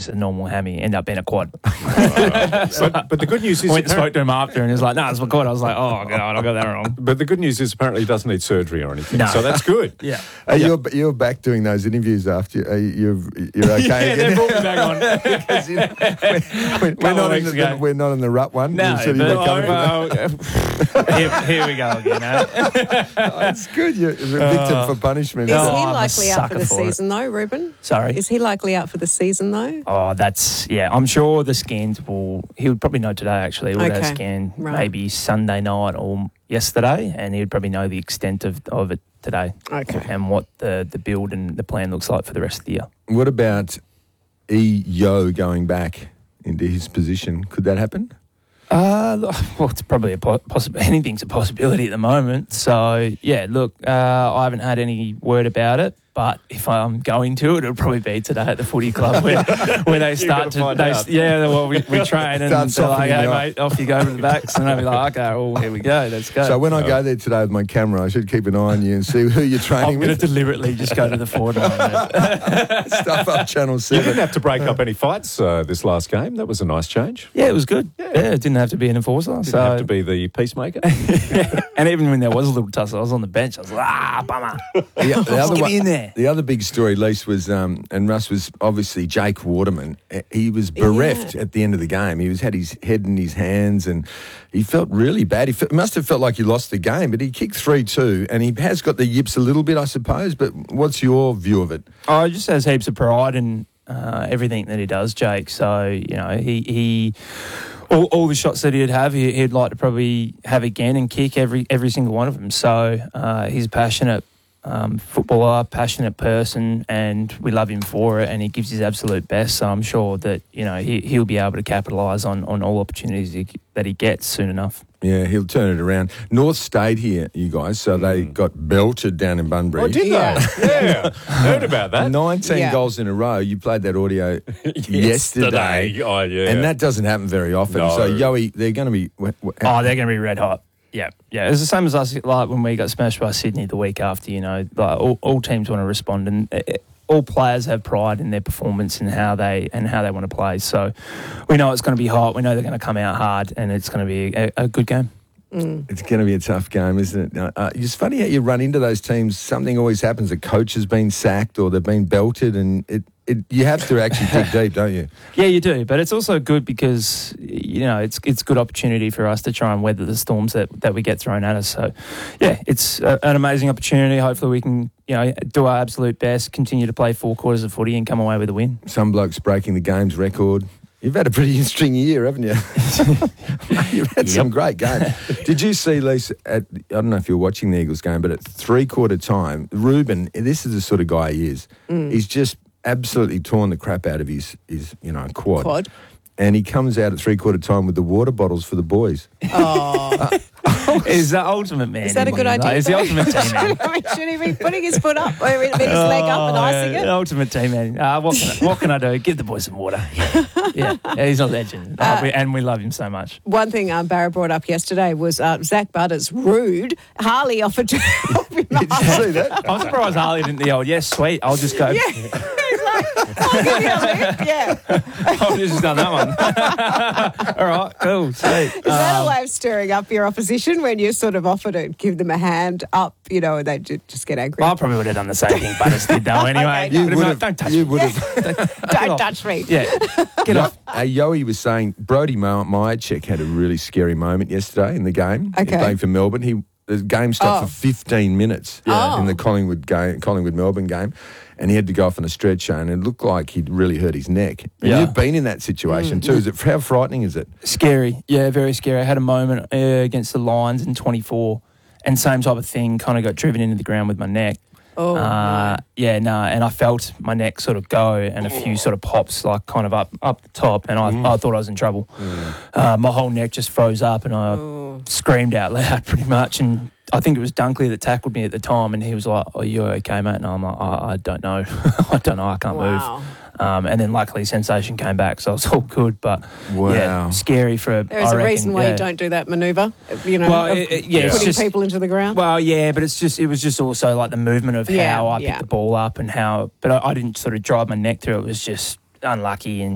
just a normal hammy. Ended up being a quad. But the good news is... I went and spoke to him after and he was like, no, it's my quad. I was like, oh, God, I got that wrong. But the good news is apparently he doesn't need surgery or anything. No. So that's good. Yeah. You're back doing those interviews after you're okay Yeah, again. they brought me back on. Because, we're not in the rut one. No, You said you were coming here we go again. it's good. You're a victim for punishment. Is Oh, he I'm a likely out for the sucker for it. season, though, Ruben? Sorry. Is he likely out for the season, though? Oh, I'm sure the scans he would probably know today, actually. He would have Okay. scanned Right. maybe Sunday night or yesterday, and he would probably know the extent of it today. Okay. And what the build and the plan looks like for the rest of the year. What about Yo going back into his position? Could that happen? Well, it's probably a possibility. Anything's a possibility at the moment. So, yeah, look, I haven't had any word about it. But if I'm going to, it'll probably be today at the footy club where they start to... we train and they're like, hey, mate, off you go to the backs. And I'll be like, okay, well, here we go, let's go. So when I go there today with my camera, I should keep an eye on you and see who you're training I'm going with. to deliberately just go to the forward line. Stuff up Channel You 7. didn't have to break up any fights this last game. That was a nice change. Yeah, it was good. Yeah, it didn't have to be an enforcer. Didn't have to be the peacemaker. And even when there was a little tussle, I was on the bench. I was like, bummer. The Get me in there. The other big story, Lise, was, and Russ, was obviously Jake Waterman. He was bereft at the end of the game. He had his head in his hands and he felt really bad. He must have felt like he lost the game, but he kicked 3-2 and he has got the yips a little bit, I suppose. But what's your view of it? Oh, he just has heaps of pride in everything that he does, Jake. So, you know, he all the shots that he'd have, he'd like to probably have again and kick every single one of them. So he's a passionate footballer, passionate person, and we love him for it, and he gives his absolute best. So I'm sure that, you know, he'll be able to capitalise on all opportunities that he gets soon enough. Yeah, he'll turn it around. North stayed here, you guys, so they got belted down in Bunbury. Oh, did they? Yeah. Heard about that. 19 goals in a row. You played that audio yesterday. Oh, yeah. And that doesn't happen very often. No. So, Yoey, they're going to be... Oh, they're going to be red hot. Yeah. It's the same as us, like when we got smashed by Sydney the week after, you know, like all teams want to respond, and all players have pride in their performance and how they want to play. So we know it's going to be hot. We know they're going to come out hard, and it's going to be a good game. It's going to be a tough game, isn't it? It's funny how you run into those teams. Something always happens. A coach has been sacked or they've been belted, and you have to actually dig deep, don't you? Yeah, you do. But it's also good because, you know, it's good opportunity for us to try and weather the storms that we get thrown at us. So, yeah, it's an amazing opportunity. Hopefully we can, you know, do our absolute best, continue to play 4 quarters of footy and come away with a win. Some blokes breaking the game's record. You've had a pretty interesting year, haven't you? You've had some great games. Did you see, Lisa, I don't know if you're watching the Eagles game, but at 3/4 time, Ruben, this is the sort of guy he is. He's just absolutely torn the crap out of his quad. And he comes out at 3/4 time with the water bottles for the boys. Oh. Is the ultimate man. Is that a good idea? He's the ultimate team man. I mean, should he be putting his foot up or his leg up and icing it? Ultimate team man. What can I do? Give the boys some water. Yeah, he's a legend. And we love him so much. One thing Barra brought up yesterday was Zach Butters rude. Harley offered to help him Did you see that? I'm surprised Harley didn't yell, yes, sweet, I'll just go. Yeah. He's like, I'll give you a lift. Yeah. I've just done that one. All right, cool, sweet. Is that a way of stirring up your opposition when you sort of offer to give them a hand up, you know, and they just get angry? I probably would have done the same thing Butters did though anyway. Okay, Don't touch me. Don't touch me. Yeah, get off. Yoey was saying Brodie Myercheck had a really scary moment yesterday in the game. Okay. Playing for Melbourne. The game stopped for 15 minutes in the Collingwood-Melbourne game, and he had to go off on a stretcher, and it looked like he'd really hurt his neck. And you've been in that situation too. How frightening is it? Scary. Yeah, very scary. I had a moment against the Lions in 24, and same type of thing, kind of got driven into the ground with my neck. And I felt my neck sort of go and a few sort of pops like kind of up the top, and I thought I was in trouble. My whole neck just froze up and I screamed out loud pretty much, and I think it was Dunkley that tackled me at the time, and he was like, "Are you okay, mate?" And I'm like, I don't know. I don't know. I can't move. And then luckily Sensation came back, so it was all good. But yeah, scary for. There's a reason why you don't do that manoeuvre. You know, putting people into the ground. Well, yeah, but it was just also like the movement of how I picked the ball up and how. But I didn't sort of drive my neck through. It was just unlucky and.